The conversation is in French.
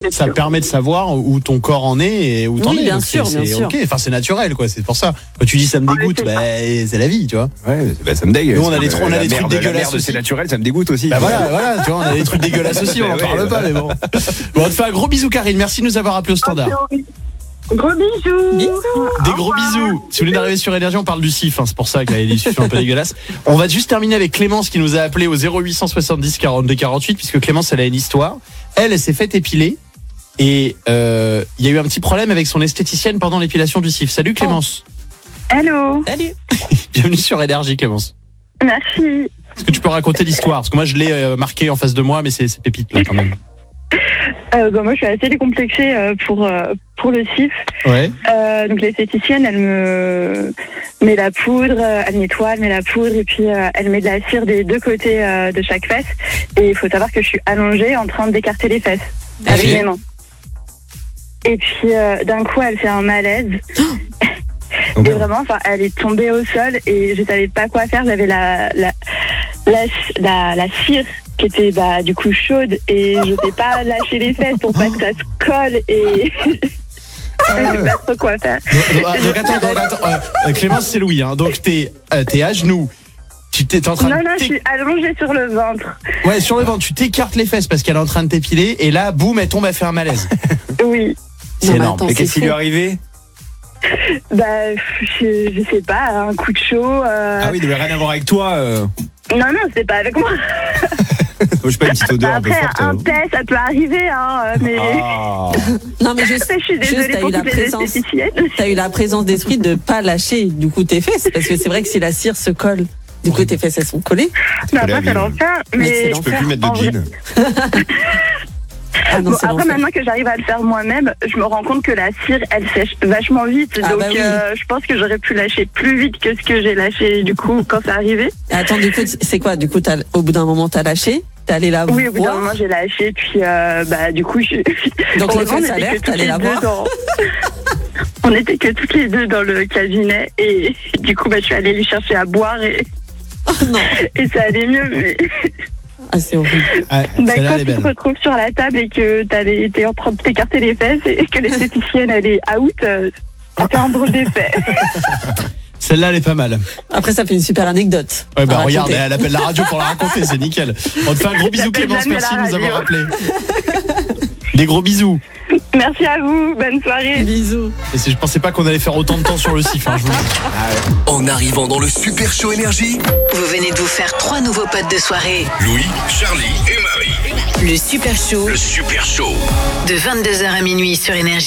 ça sûr. permet de savoir où ton corps en est et où t'en es. bien Donc sûr, c'est bien sûr. ok. Enfin, c'est naturel, quoi. C'est pour ça. Quand tu dis ça me dégoûte, c'est la vie, tu vois. Ouais, ça me dégue. Nous, on a des trucs La dégueulasses merde, aussi. c'est naturel, ça me dégoûte aussi. Bah voilà, tu vois, on a des trucs dégueulasses aussi, on en Ouais, parle pas, mais bon. Bon, on te fait un gros bisou, Karine. Merci de nous avoir appelé au standard. Gros bisous. Des gros bisous. Si vous voulez d'arriver sur Énergie, on parle du SIF, c'est pour ça qu'il y a des discussions un peu dégueulasses. On va juste terminer avec Clémence qui nous a appelé au 0870 42 48, puisque Clémence, elle a une histoire. Elle s'est fait épiler et il y a eu un petit problème avec son esthéticienne pendant l'épilation du SIF. Salut Clémence. Allô. Salut. Bienvenue sur Énergie, Clémence. Merci. Est-ce que tu peux raconter l'histoire? Parce que moi, je l'ai marqué en face de moi, mais c'est pépite là quand même. Moi, je suis assez décomplexée pour le CIF. Ouais. Donc, l'esthéticienne, elle me met la poudre, elle nettoie, elle met la poudre et puis elle met de la cire des deux côtés de chaque fesse. Et il faut savoir que je suis allongée en train d'écarter les fesses avec mes mains. Et puis, d'un coup, elle fait un malaise. Et vraiment, elle est tombée au sol et je savais pas quoi faire. J'avais la cire qui était du coup chaude et je sais pas lâcher les fesses pour pas que ça se colle et je sais pas trop quoi faire. Donc attends, Clémence, c'est Louis. Donc t'es à genoux. Tu t'es en train Non, je suis allongée sur le ventre. Ouais, sur le ventre. Tu t'écartes les fesses parce qu'elle est en train de t'épiler et là, boum, elle tombe, elle fait un malaise. Oui. C'est énorme. Et qu'est-ce qui lui est arrivé? Je sais pas, un coup de chaud. Ah oui, il devait rien avoir avec toi. Non, c'est pas avec moi. Je sais pas, une petite odeur un peu Après, forte. un test, ça peut arriver, mais. Ah. Non, mais Je suis désolée pour toutes les esthéticiennes. T'as eu la présence d'esprit de pas lâcher du coup tes fesses, parce que c'est vrai que si la cire se colle, du coup tes fesses elles sont collées. Non, après, c'est l'enfer. Mais Je peux plus mettre de jean. Ah non, bon, c'est après, l'enfer. maintenant que j'arrive à le faire moi-même, je me rends compte que la cire, elle sèche vachement vite. Ah donc, bah oui. je pense que j'aurais pu lâcher plus vite que ce que j'ai lâché, du coup, quand c'est arrivé. Attends, du coup, c'est quoi? Du coup, au bout d'un moment, t'as lâché? T'es allé la voir? Oui, au bout d'un moment, j'ai lâché, puis, du coup, Donc, les heureusement, fesses on était alertes, que toutes t'allais les la deux voir? On était que toutes les deux dans le cabinet, et du coup, je suis allée lui chercher à boire, et Oh non. et ça allait mieux, mais. Ah, c'est horrible. Ah, Quand celle-là, elle est tu te belle. retrouves sur la table et que t'es en train de t'écarter les fesses et que l'esthéticienne elle est out, ça fait un drôle d'effet. Celle-là, elle est pas mal. Après, ça fait une super anecdote. Ouais, à regarde, raconter. elle appelle la radio pour la raconter, c'est nickel. On te fait un gros bisou, J'appelle Clémence, jamais merci de la nous avoir radio. appelés. Des gros bisous. Merci à vous, bonne soirée. Bisous. Et je pensais pas qu'on allait faire autant de temps sur le SIF, je vous le dis. En arrivant dans le Super Show Énergie, Vous venez de vous faire 3 nouveaux potes de soirée. Louis, Charlie et Marie. Le Super Show Le Super Show. de 22h à minuit sur Énergie.